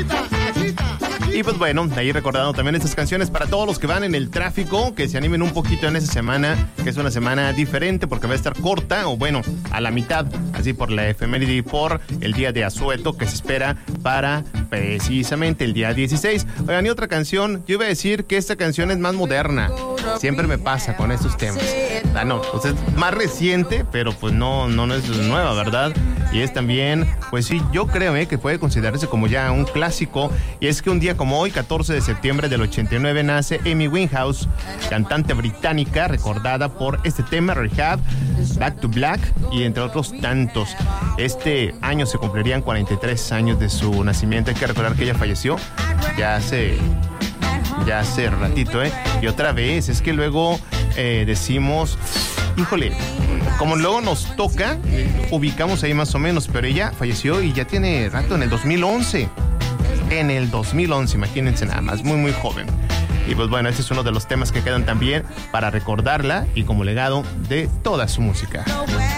Y pues bueno, ahí recordando también estas canciones para todos los que van en el tráfico, que se animen un poquito en esa semana, que es una semana diferente porque va a estar corta, o bueno, a la mitad, así por la efeméride y por el día de asueto que se espera para precisamente el día 16. Oigan, y otra canción, yo iba a decir que esta canción es más moderna, siempre me pasa con estos temas. Ah, no, pues es más reciente, pero pues no es nueva, ¿verdad? Y es también, pues sí, yo creo que puede considerarse como ya un clásico, y es que un día como hoy, 14 de septiembre del 89, nace Amy Winehouse, cantante británica recordada por este tema, Rehab, Back to Black y entre otros tantos. Este año se cumplirían 43 años de su nacimiento. Hay que recordar que ella falleció ya hace ratito, ¿eh? Y otra vez, es que luego decimos, híjole, como luego nos toca, ubicamos ahí más o menos, pero ella falleció y ya tiene rato, en el 2011. En el 2011, imagínense nada más, muy muy joven. Y pues bueno, este es uno de los temas que quedan también para recordarla y como legado de toda su música.